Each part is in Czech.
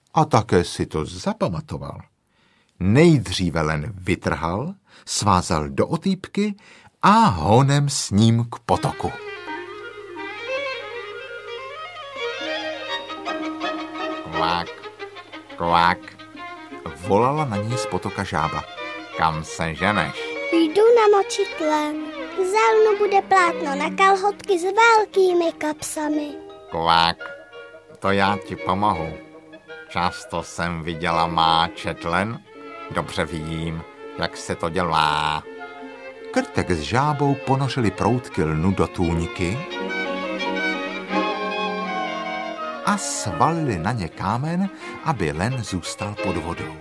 a také si to zapamatoval. Nejdříve len vytrhal, svázal do otýpky a honem s ním k potoku. Kvák, kvák, volala na ní z potoka žába. Kam se ženeš? Jdu namočit len. K zelnu bude plátno na kalhotky s velkými kapsami. Kvák, to já ti pomohu. Často jsem viděla máčet len. Dobře vím, jak se to dělá. Krtek s žábou ponořili proutky lnu do tůňky a svalili na ně kámen, aby len zůstal pod vodou.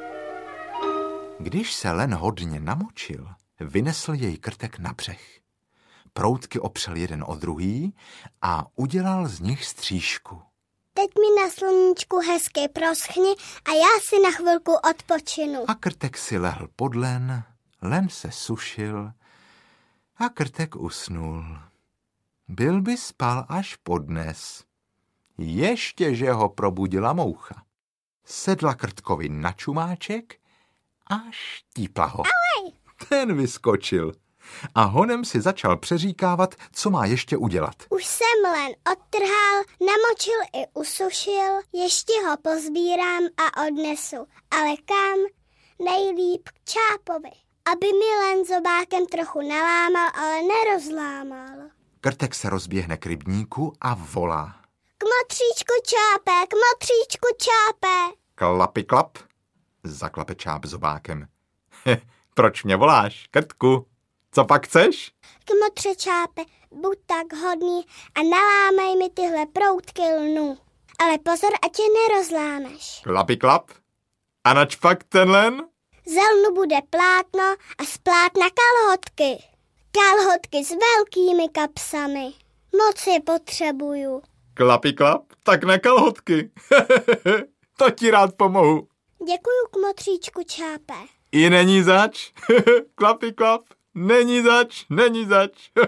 Když se len hodně namočil, vynesl jej Krtek na břeh. Proutky opřel jeden o druhý a udělal z nich střížku. Teď mi na sluníčku hezky proschni a já si na chvilku odpočinu. A Krtek si lehl pod len se sušil a Krtek usnul. Byl by spal až podnes. Ještě, že ho probudila moucha. Sedla Krtkovi na čumáček a štípla ho. Alej! Ten vyskočil a honem si začal přeříkávat, co má ještě udělat. Už jsem len odtrhal, namočil i usušil, ještě ho pozbírám a odnesu. Ale kam? Nejlíp k Čápovi, aby mi len zobákem trochu nalámal, ale nerozlámal. Krtek se rozběhne k rybníku a volá. Kmotříčku Čápe, kmotříčku Čápe. Klapi klap, zaklape Čáp zobákem. Proč mě voláš, Krtku? Co pak chceš? Kmotře Čápe, buď tak hodný a nalámej mi tyhle proutky lnu. Ale pozor, ať tě nerozlámeš. Klapi klap. A nač pak ten len? Z lnu bude plátno a z plátna kalhotky. Kalhotky s velkými kapsami. Moc je potřebuju. Klapi klap, tak na kalhotky. To ti rád pomohu. Děkuju, kmotříčku Čápe. I není zač. Klapi klap, není zač, není zač.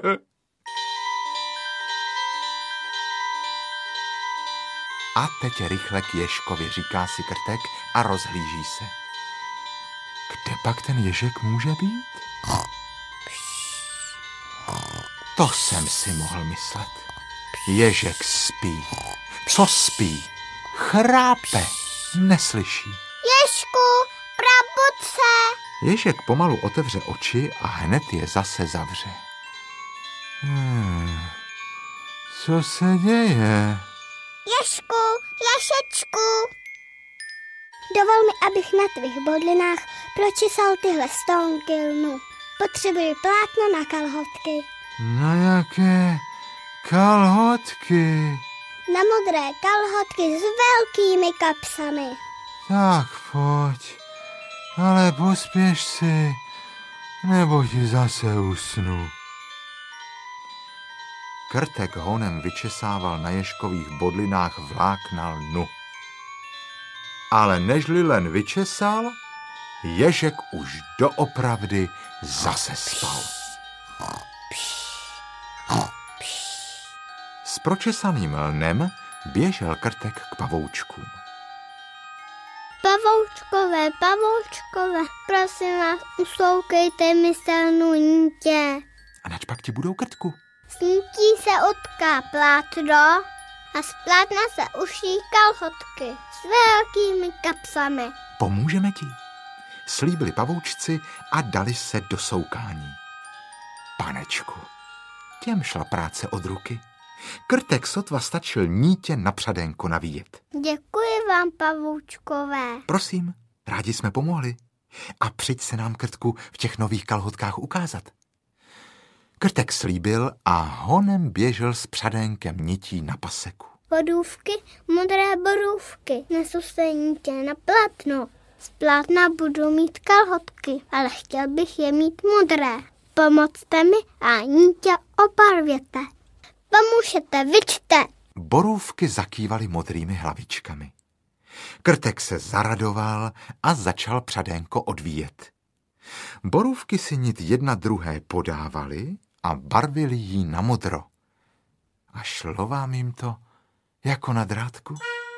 A teď rychle k Ježkovi, říká si Krtek a rozhlíží se. Kde pak ten Ježek může být? To jsem si mohl myslet. Ježek spí. Co spí? Chrápe. Neslyší. Ježku, probud se. Ježek pomalu otevře oči a hned je zase zavře. Co se děje? Ježku, Ježečku. Dovol mi, abych na tvých bodlinách pročesal tyhle stonky lnu. Potřebuji plátno na kalhotky. Na jaké kalhotky? Na modré kalhotky s velkými kapsami. Tak pojď, ale pospěš si, nebo ti zase usnu. Krtek honem vyčesával na Ježkových bodlinách vlákna lnu. Ale nežli len vyčesal, Ježek už doopravdy zase spal. S pročesaným lnem běžel Krtek k pavoučkům. Pavoučkové, pavoučkové, prosím vás, usloukejte mi se nutě. A nač pak ti budou, Krtku? S nití se utká plátno a z plátna se uší kalhotky s velkými kapsami. Pomůžeme ti, slíbili pavoučci a dali se do soukání. Panečku, těm šla práce od ruky. Krtek sotva stačil nítě na přadénko navíjet. Děkuji vám, pavoučkové. Prosím, rádi jsme pomohli. A přijď se nám, Krtku, v těch nových kalhotkách ukázat. Krtek slíbil a honem běžel s přadénkem nití na paseku. Borůvky, modré borůvky, nesu se nitě na plátno. Z plátna budu mít kalhotky, ale chtěl bych je mít modré. Pomocte mi a nitě obarvěte. Pomůžete, vyčte. Borůvky zakývaly modrými hlavičkami. Krtek se zaradoval a začal přadénko odvíjet. Borůvky si nit jedna druhé podávaly a barvili jí na modro. A šlo vám jim to jako na drátku?